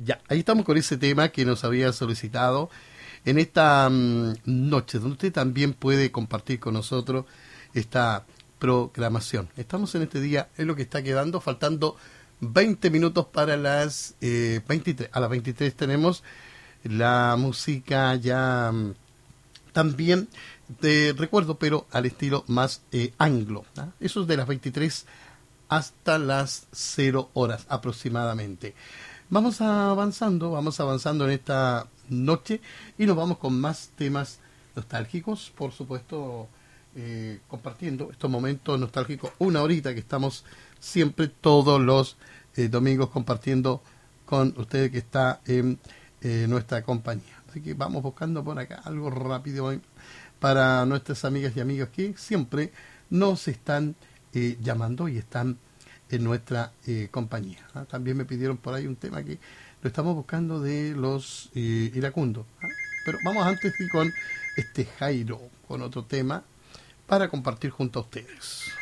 Ya, ahí estamos con ese tema que nos había solicitado en esta noche, donde usted también puede compartir con nosotros esta programación. Estamos en este día, es lo que está quedando, faltando 20 minutos para las 23. A las 23 tenemos la música ya también de recuerdo, pero al estilo más anglo, ¿no? Eso es de las 23 hasta las 0 horas aproximadamente. Vamos avanzando en esta noche y nos vamos con más temas nostálgicos, por supuesto, compartiendo estos momentos nostálgicos, una horita que estamos siempre todos los domingos compartiendo con ustedes que está en nuestra compañía. Así que vamos buscando por acá algo rápido para nuestras amigas y amigos que siempre nos están llamando y están en nuestra compañía. ¿Ah? También me pidieron por ahí un tema que lo estamos buscando de los iracundos. ¿Ah? Pero vamos antes con Jairo, con otro tema para compartir junto a ustedes.